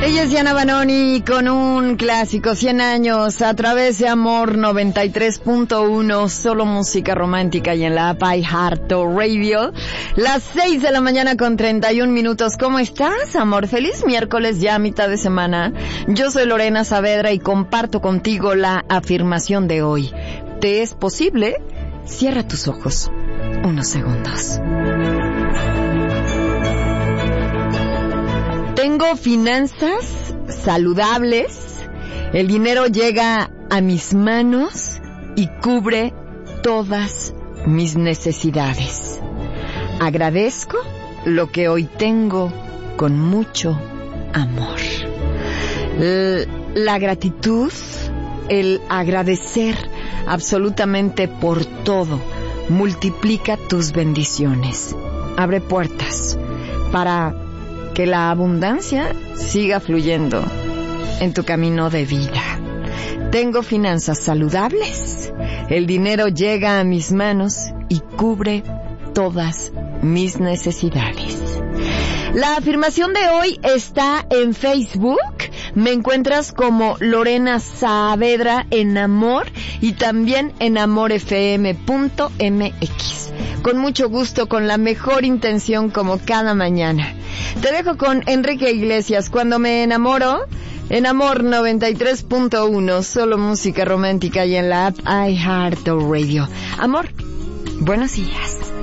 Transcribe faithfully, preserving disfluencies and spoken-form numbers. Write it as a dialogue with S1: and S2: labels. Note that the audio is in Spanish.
S1: Ella es Diana Banoni con un clásico, cien años, a través de Amor noventa y tres punto uno, solo música romántica, y en la app iHeartRadio. Las seis de la mañana con treinta y un minutos. ¿Cómo estás, amor? Feliz miércoles, ya mitad de semana. Yo soy Lorena Saavedra y comparto contigo la afirmación de hoy. ¿Te es posible? Cierra tus ojos unos segundos. Tengo finanzas saludables, el dinero llega a mis manos y cubre todas mis necesidades. Agradezco lo que hoy tengo con mucho amor. La gratitud, el agradecer absolutamente por todo, multiplica tus bendiciones. Abre puertas para que la abundancia siga fluyendo en tu camino de vida. Tengo finanzas saludables, el dinero llega a mis manos y cubre todas mis necesidades. La afirmación de hoy está en Facebook. Me encuentras como Lorena Saavedra en Amor y también en amor f m punto m x. Con mucho gusto, con la mejor intención, como cada mañana. Te dejo con Enrique Iglesias, Cuando me enamoro, en Amor noventa y tres punto uno, solo música romántica, y en la app iHeartRadio. Amor, buenos días.